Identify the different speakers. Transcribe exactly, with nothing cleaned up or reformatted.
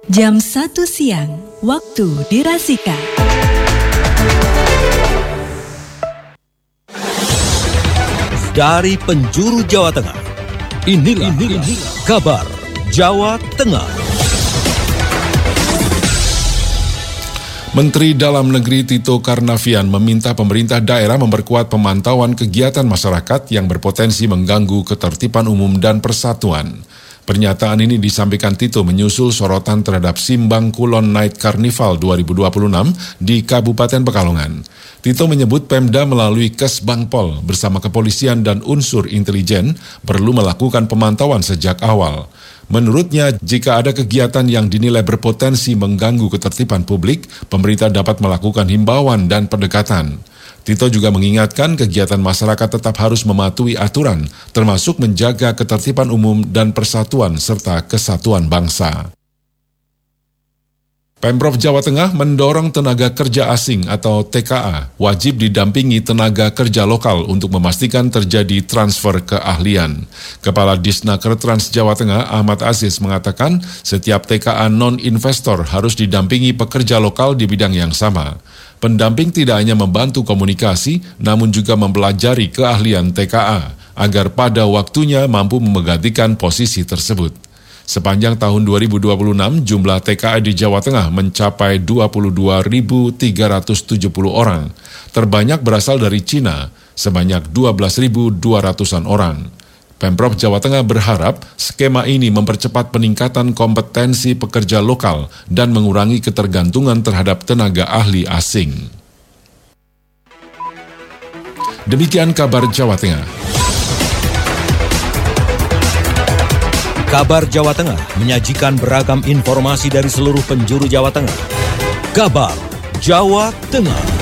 Speaker 1: Jam satu siang, waktu dirasika.
Speaker 2: Dari penjuru Jawa Tengah, inilah, inilah kabar Jawa Tengah.
Speaker 3: Menteri Dalam Negeri Tito Karnavian meminta pemerintah daerah memperkuat pemantauan kegiatan masyarakat yang berpotensi mengganggu ketertiban umum dan persatuan. Pernyataan ini disampaikan Tito menyusul sorotan terhadap Simbang Kulon Night Carnival dua ribu dua puluh enam di Kabupaten Pekalongan. Tito menyebut Pemda melalui Kesbangpol bersama kepolisian dan unsur intelijen perlu melakukan pemantauan sejak awal. Menurutnya, jika ada kegiatan yang dinilai berpotensi mengganggu ketertiban publik, pemerintah dapat melakukan himbauan dan pendekatan. Tito juga mengingatkan kegiatan masyarakat tetap harus mematuhi aturan, termasuk menjaga ketertiban umum dan persatuan serta kesatuan bangsa. Pemprov Jawa Tengah mendorong tenaga kerja asing atau T K A wajib didampingi tenaga kerja lokal untuk memastikan terjadi transfer keahlian. Kepala Disnaker Trans Jawa Tengah Ahmad Aziz mengatakan setiap T K A non-investor harus didampingi pekerja lokal di bidang yang sama. Pendamping tidak hanya membantu komunikasi, namun juga mempelajari keahlian T K A agar pada waktunya mampu menggantikan posisi tersebut. Sepanjang tahun dua ribu dua puluh enam, jumlah T K A di Jawa Tengah mencapai dua puluh dua ribu tiga ratus tujuh puluh orang. Terbanyak berasal dari Cina, sebanyak dua belas ribu dua ratusan orang. Pemprov Jawa Tengah berharap skema ini mempercepat peningkatan kompetensi pekerja lokal dan mengurangi ketergantungan terhadap tenaga ahli asing. Demikian kabar Jawa Tengah.
Speaker 2: Kabar Jawa Tengah menyajikan beragam informasi dari seluruh penjuru Jawa Tengah. Kabar Jawa Tengah.